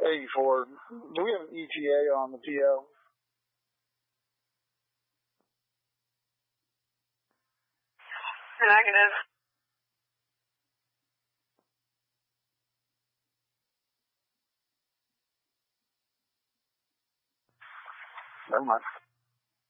84. Do we have an ETA on the PO? Negative. Never mind.